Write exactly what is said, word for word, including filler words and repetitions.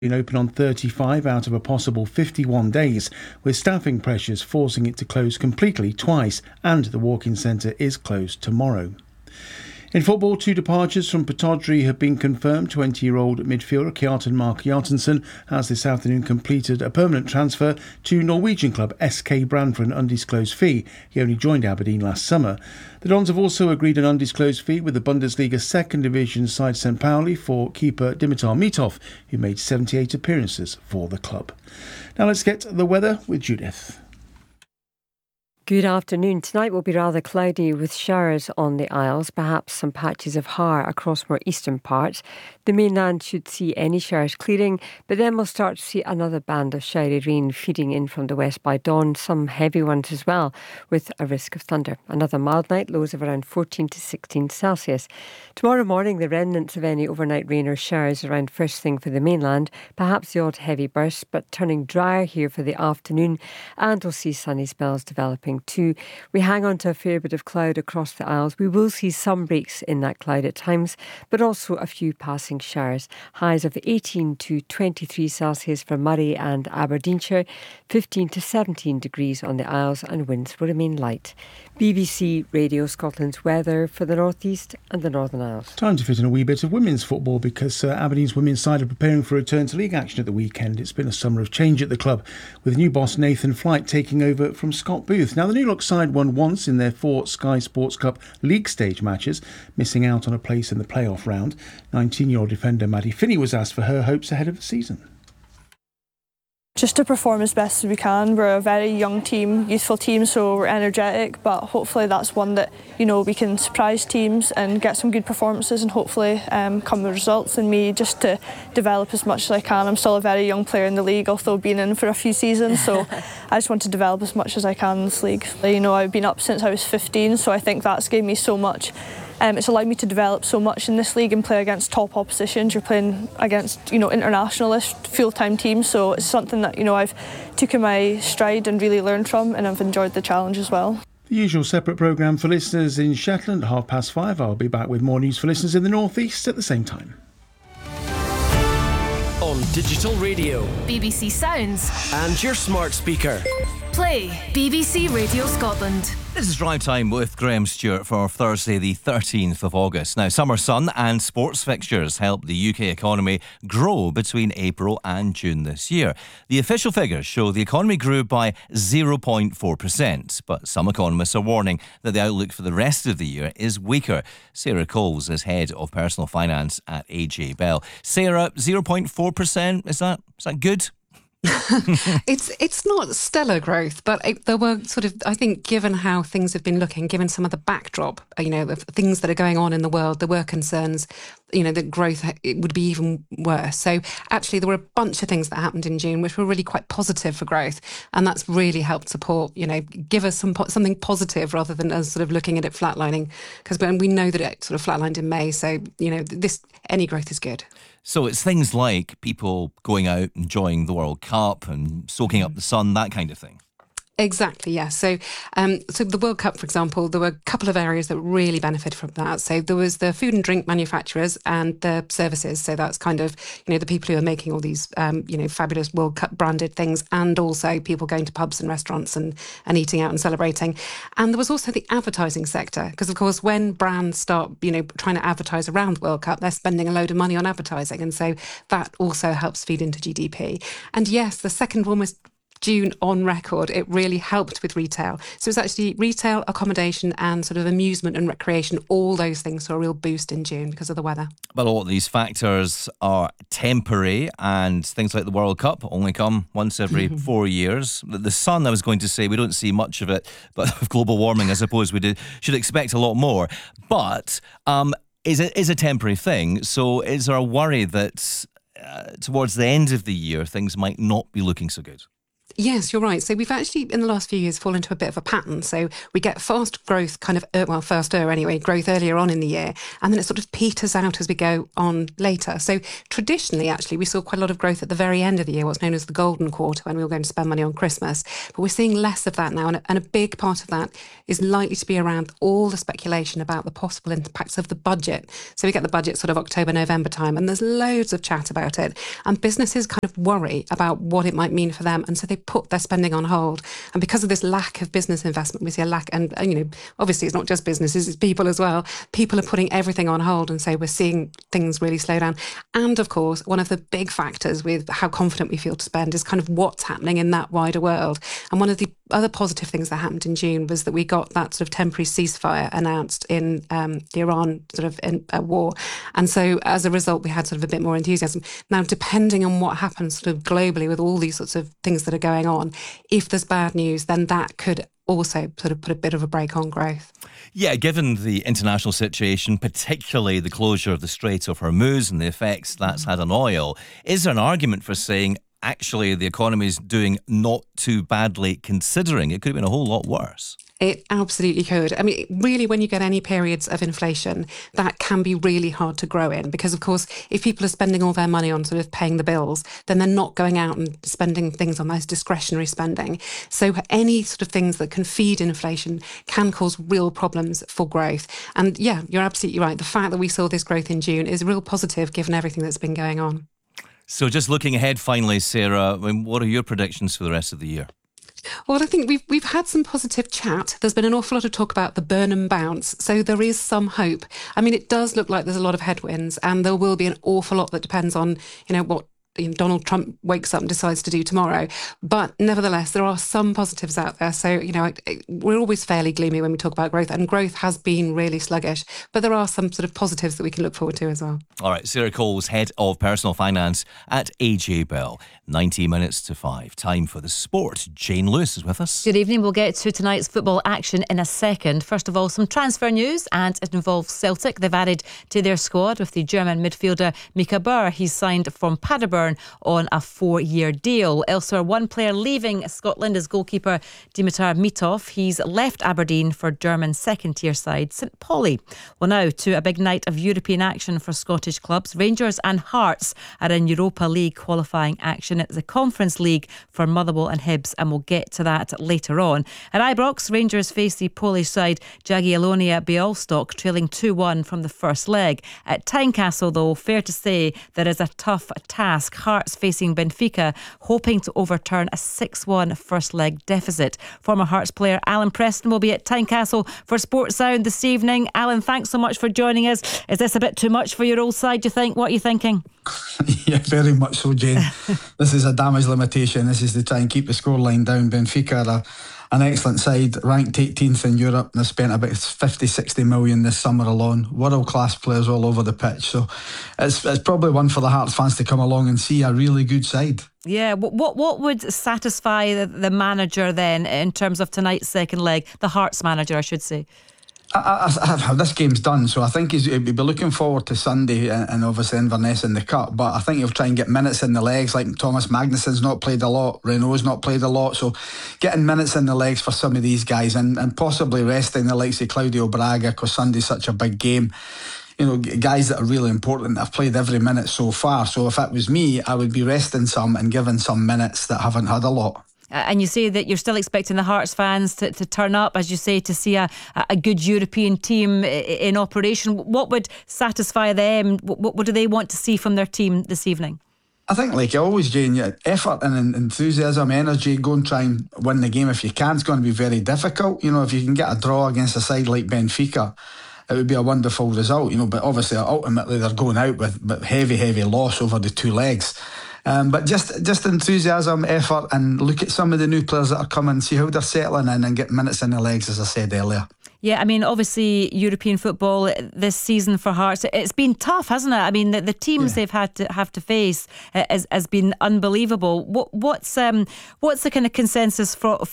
been open on thirty-five out of a possible fifty-one days, with staffing pressures forcing it to close completely twice, and the walk-in centre is closed tomorrow. In football, two departures from Pittodrie have been confirmed. twenty-year-old midfielder Kjartan Mark Kjartansson has this afternoon completed a permanent transfer to Norwegian club S K Brann for an undisclosed fee. He only joined Aberdeen last summer. The Dons have also agreed an undisclosed fee with the Bundesliga second division side Saint Pauli for keeper Dimitar Mitov, who made seventy-eight appearances for the club. Now let's get the weather with Judith. Good afternoon. Tonight will be rather cloudy with showers on the Isles, perhaps some patches of har across more eastern parts. The mainland should see any showers clearing, but then we'll start to see another band of showery rain feeding in from the west by dawn, some heavy ones as well, with a risk of thunder. Another mild night, lows of around fourteen to sixteen Celsius. Tomorrow morning, the remnants of any overnight rain or showers around first thing for the mainland, perhaps the odd heavy burst, but turning drier here for the afternoon, and we'll see sunny spells developing too. We hang on to a fair bit of cloud across the Isles. We will see some breaks in that cloud at times, but also a few passing showers. Highs of eighteen to twenty-three Celsius for Murray and Aberdeenshire, fifteen to seventeen degrees on the Isles, and winds will remain light. B B C Radio Scotland's weather for the North East and the Northern Isles. Time to fit in a wee bit of women's football, because uh, Aberdeen's women's side are preparing for a return to league action at the weekend. It's been a summer of change at the club, with new boss Nathan Flight taking over from Scott Booth. Now, the New Look side won once in their four Sky Sports Cup league stage matches, missing out on a place in the playoff round. nineteen-year-old defender Maddie Finney was asked for her hopes ahead of the season. Just to perform as best as we can. We're a very young team, youthful team, so we're energetic, but hopefully that's one that, you know, we can surprise teams and get some good performances and hopefully um, come with results. And me just to develop as much as I can. I'm still a very young player in the league, although being in for a few seasons, so I just want to develop as much as I can in this league. You know, I've been up since I was fifteen, so I think that's given me so much. Um, it's allowed me to develop so much in this league and play against top oppositions. You're playing against, you know, internationalist full-time teams, so it's something that, you know, I've taken my stride and really learned from, and I've enjoyed the challenge as well. The usual separate programme for listeners in Shetland at half past five. I'll be back with more news for listeners in the North East at the same time. On digital radio, B B C Sounds, and your smart speaker. Play B B C Radio Scotland. This is Drive Time with Graham Stewart for Thursday the thirteenth of August. Now, summer sun and sports fixtures helped the U K economy grow between April and June this year. The official figures show the economy grew by zero point four percent, but some economists are warning that the outlook for the rest of the year is weaker. Sarah Coles is head of personal finance at A J Bell. Sarah, zero point four percent, is that, is that good? it's it's not stellar growth, but it, there were sort of, I think, given how things have been looking, given some of the backdrop, you know, of things that are going on in the world, there were concerns, you know, that growth it would be even worse. So actually there were a bunch of things that happened in June which were really quite positive for growth, and that's really helped support, you know, give us some something positive rather than us sort of looking at it flatlining, because we know that it sort of flatlined in May. So, you know, this any growth is good. So it's things like people going out, enjoying the World Cup and soaking up the sun, that kind of thing. Exactly, yes. So um, so the World Cup, for example, there were a couple of areas that really benefited from that. So there was the food and drink manufacturers and the services. So that's kind of, you know, the people who are making all these, um, you know, fabulous World Cup branded things, and also people going to pubs and restaurants and, and eating out and celebrating. And there was also the advertising sector, because, of course, when brands start, you know, trying to advertise around World Cup, they're spending a load of money on advertising. And so that also helps feed into G D P. And yes, the second warmest June on record, it really helped with retail. So it's actually retail, accommodation and sort of amusement and recreation, all those things saw a real boost in June because of the weather. But a lot of these factors are temporary, and things like the World Cup only come once every four years. The sun, I was going to say, we don't see much of it, but with global warming, I suppose we did, should expect a lot more. But um, is it is a temporary thing. So is there a worry that uh, towards the end of the year, things might not be looking so good? Yes, you're right. So we've actually, in the last few years, fallen into a bit of a pattern. So we get fast growth, kind of, uh, well, faster anyway, growth earlier on in the year, and then it sort of peters out as we go on later. So traditionally, actually, we saw quite a lot of growth at the very end of the year, what's known as the golden quarter, when we were going to spend money on Christmas. But we're seeing less of that now, and a, and a big part of that is likely to be around all the speculation about the possible impacts of the budget. So we get the budget sort of October, November time, and there's loads of chat about it. And businesses kind of worry about what it might mean for them, and so they put their spending on hold. And because of this lack of business investment, we see a lack, and, and you know, obviously it's not just businesses, it's people as well. People are putting everything on hold, and so we're seeing things really slow down. And of course, one of the big factors with how confident we feel to spend is kind of what's happening in that wider world. And one of the other positive things that happened in June was that we got that sort of temporary ceasefire announced in um, the Iran sort of in, uh, war. And so as a result, we had sort of a bit more enthusiasm. Now, depending on what happens sort of globally with all these sorts of things that are going on, if there's bad news, then that could also sort of put a bit of a brake on growth. Yeah, given the international situation, particularly the closure of the Strait of Hormuz and the effects that's had on oil, is there an argument for saying actually the economy is doing not too badly, considering it could have been a whole lot worse? It absolutely could. I mean, really, when you get any periods of inflation, that can be really hard to grow in, because, of course, if people are spending all their money on sort of paying the bills, then they're not going out and spending things on those discretionary spending. So any sort of things that can feed inflation can cause real problems for growth. And yeah, you're absolutely right. The fact that we saw this growth in June is real positive given everything that's been going on. So just looking ahead finally, Sarah, I mean, what are your predictions for the rest of the year? Well, I think we've we've had some positive chat. There's been an awful lot of talk about the Burnham bounce, so there is some hope. I mean, it does look like there's a lot of headwinds, and there will be an awful lot that depends on, you know, what you know, Donald Trump wakes up and decides to do tomorrow. But nevertheless, there are some positives out there. So, you know, we're always fairly gloomy when we talk about growth, and growth has been really sluggish. But there are some sort of positives that we can look forward to as well. All right, Sarah Coles, Head of Personal Finance at A J Bell. ninety minutes to five. Time for the sport. Jane Lewis is with us. Good evening. We'll get to tonight's football action in a second. First of all, some transfer news, and it involves Celtic. They've added to their squad with the German midfielder Mika Burr. He's signed from Paderborn on a four-year deal. Elsewhere, one player leaving Scotland is goalkeeper Dimitar Mitov. He's left Aberdeen for German second-tier side St Pauli. Well, now to a big night of European action for Scottish clubs. Rangers and Hearts are in Europa League qualifying action. It's the Conference League for Motherwell and Hibs, and we'll get to that later on. At Ibrox, Rangers face the Polish side Jagiellonia Białystok, trailing two one from the first leg. At Tynecastle, though, fair to say there is a tough task. Hearts facing Benfica, hoping to overturn a six one first leg deficit. Former Hearts player Alan Preston will be at Tynecastle for Sports Sound this evening. Alan, thanks so much for joining us. Is this a bit too much for your old side, do you think? What are you thinking? Yeah, very much so, Jane. This is a damage limitation. This is to try and keep the scoreline down. Benfica are a, an excellent side, ranked eighteenth in Europe, and they've spent about fifty, sixty million this summer alone. World class players all over the pitch. So it's it's probably one for the Hearts fans to come along and see a really good side. Yeah, what what would satisfy the, the manager then in terms of tonight's second leg? The Hearts manager, I should say. I, I, I, this game's done, so I think he's, he'll be looking forward to Sunday and, and obviously Inverness in the Cup, but I think he'll try and get minutes in the legs. Like Thomas Magnussen's not played a lot, Renault's not played a lot, so getting minutes in the legs for some of these guys, and, and possibly resting the likes of Claudio Braga, because Sunday's such a big game. You know, guys that are really important that have played every minute so far. So if it was me, I would be resting some and giving some minutes that haven't had a lot. And you say that you're still expecting the Hearts fans to, to turn up, as you say, to see a, a good European team in operation. What would satisfy them? What, what do they want to see from their team this evening? I think, like always, Jane, yeah, effort and enthusiasm, energy, go and try and win the game. If you can, it's going to be very difficult. You know, if you can get a draw against a side like Benfica, it would be a wonderful result, you know, but obviously ultimately they're going out with, with heavy, heavy loss over the two legs. Um, but just just enthusiasm, effort, and look at some of the new players that are coming, see how they're settling in and get minutes in the legs, as I said earlier. Yeah, I mean, obviously European football this season for Hearts, it's been tough, hasn't it? I mean, the, the teams yeah. they've had to have to face uh, has, has been unbelievable. What, what's um what's the kind of consensus for?